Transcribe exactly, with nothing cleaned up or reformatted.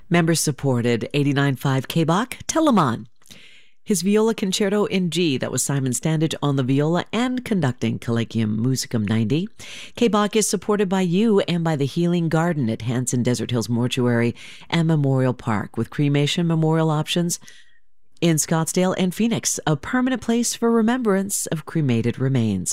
Members supported eighty-nine point five K B A C Telemann. His Viola Concerto in G, that was Simon Standage on the viola and conducting Collegium Musicum ninety. K B A C is supported by you and by the Healing Garden at Hanson Desert Hills Mortuary and Memorial Park, with cremation memorial options in Scottsdale and Phoenix, a permanent place for remembrance of cremated remains.